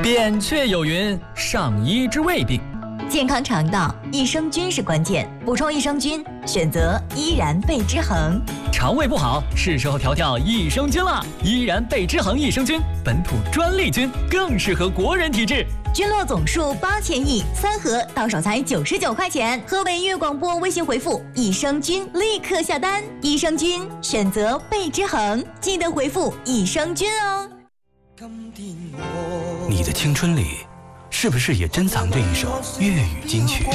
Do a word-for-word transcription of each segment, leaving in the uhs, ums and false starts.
扁鹊有云：上医之未病。 健康肠道，益生菌是关键。补充益生菌，选择依然贝之恒。 肠胃不好，是时候调调益生菌了。依然贝之恒益生菌，本土专利菌，更适合国人体质。 菌落总数八千亿，三盒到手才九十九块钱。河北音乐广播微信回复益生菌，立刻下单。益生菌选择贝之恒，记得回复益生菌哦。 你的青春里，是不是也珍藏着一首粤语金曲？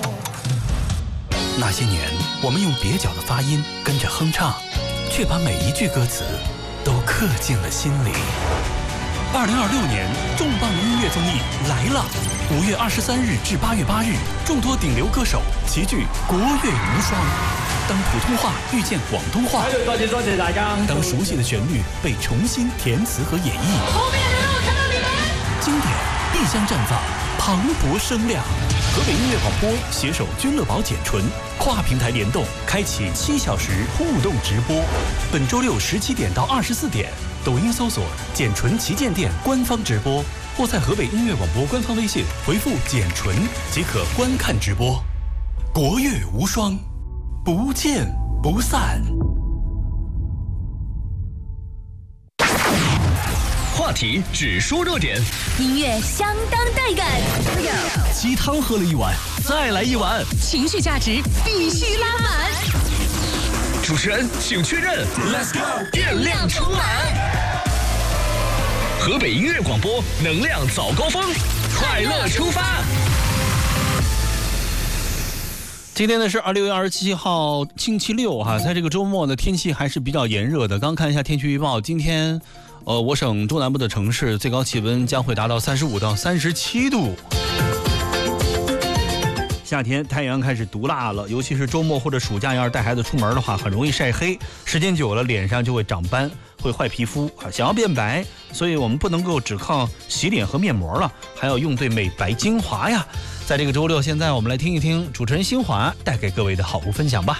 那些年，我们用蹩脚的发音跟着哼唱，却把每一句歌词都刻进了心里。二零二六年重磅音乐综艺来了！五月二十三日至八月八日，众多顶流歌手齐聚国乐无双。当普通话遇见广东话， 多謝多謝大家。 当熟悉的旋律被重新填词和演绎， 后面的人我看到你们。 经典必将绽放磅礴声量。河北音乐广播携手君乐宝简纯，跨平台联动，开启七小时互动直播。本周六十七点到二十四点，抖音搜索“简纯旗舰店”官方直播，或在河北音乐广播官方微信回复“简纯”即可观看直播。国乐无双，不见不散。 话题只说热点， 音乐相当带感。 鸡汤喝了一碗，再来一碗， 情绪价值必须拉满。 主持人请确认 ，Let's go， 电量充满。河北音乐广播，能量早高峰，快乐出发。 今天呢是二六月二十七号星期六哈，在这个周末呢天气还是比较炎热的。刚看一下天气预报，今天呃我省中南部的城市最高气温将会达到三十五到三十七度。夏天太阳开始毒辣了，尤其是周末或者暑假要是带孩子出门的话，很容易晒黑，时间久了脸上就会长斑，会坏皮肤啊。想要变白，所以我们不能够只靠洗脸和面膜了，还要用对美白精华呀。在这个周六，现在我们来听一听主持人新华带给各位的好物分享吧。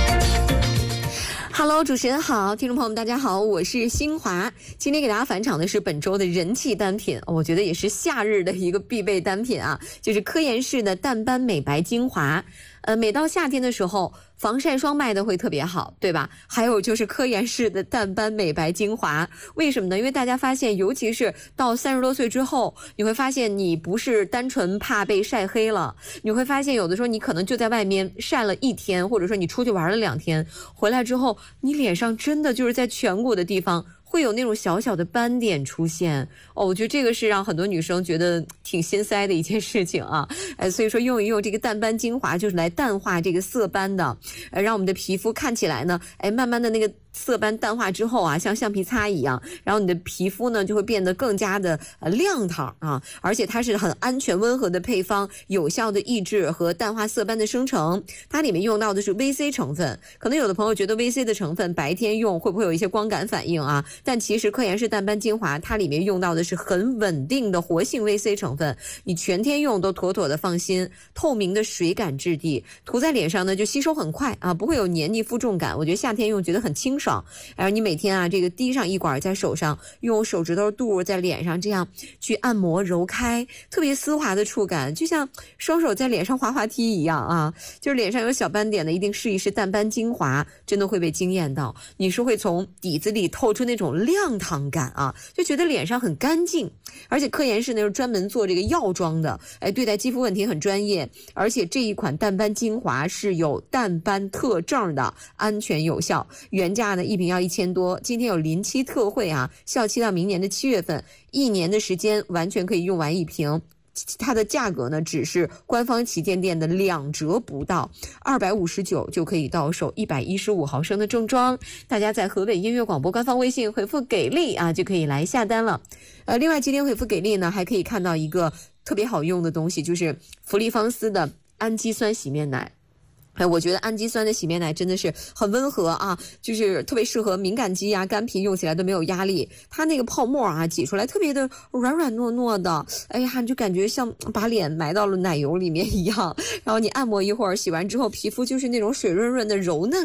Hello， 主持人好，听众朋友们大家好，我是新华。今天给大家返场的是本周的人气单品，我觉得也是夏日的一个必备单品啊，就是科颜氏的淡斑美白精华。呃，每到夏天的时候，防晒霜卖的会特别好，对吧？还有就是科颜氏的淡斑美白精华，为什么呢？因为大家发现，尤其是到三十多岁之后，你会发现你不是单纯怕被晒黑了，你会发现有的时候你可能就在外面晒了一天，或者说你出去玩了两天，回来之后，你脸上真的就是在颧骨的地方会有那种小小的斑点出现哦，我觉得这个是让很多女生觉得挺心塞的一件事情啊，呃，所以说用一用这个淡斑精华就是来淡化这个色斑的，呃，让我们的皮肤看起来呢，哎，慢慢的那个色斑淡化之后啊，像橡皮擦一样，然后你的皮肤呢就会变得更加的呃亮堂啊，而且它是很安全温和的配方，有效的抑制和淡化色斑的生成。它里面用到的是 V C 成分，可能有的朋友觉得 V C 的成分白天用会不会有一些光感反应啊？但其实科颜氏淡斑精华它里面用到的是很稳定的活性 V C 成分，你全天用都妥妥的放心。透明的水感质地，涂在脸上呢就吸收很快啊，不会有黏腻负重感。我觉得夏天用觉得很清爽。然后你每天啊这个滴上一管在手上，用手指头肚在脸上这样去按摩揉开，特别丝滑的触感，就像双手在脸上滑滑梯一样啊。就是脸上有小斑点的，一定试一试淡斑精华，真的会被惊艳到。你是会从底子里透出那种亮堂感啊，就觉得脸上很干净。而且科颜氏呢是专门做这个药妆的，哎，对待肌肤问题很专业。而且这一款淡斑精华是有淡斑特证的，安全有效。原价呢一瓶要一千多，今天有临期特惠啊，效期到明年的七月份，一年的时间完全可以用完一瓶。它的价格呢只是官方旗舰店的两折不到，二百五十九就可以到手一百一十五毫升的正装。大家在河北音乐广播官方微信回复给力啊，就可以来下单了。呃，另外今天回复给力呢，还可以看到一个特别好用的东西，就是芙丽芳丝的氨基酸洗面奶。哎，我觉得氨基酸的洗面奶真的是很温和啊，就是特别适合敏感肌啊、干皮，用起来都没有压力。它那个泡沫啊，挤出来特别的软软糯糯的，哎呀，你就感觉像把脸埋到了奶油里面一样。然后你按摩一会儿，洗完之后皮肤就是那种水润润的柔嫩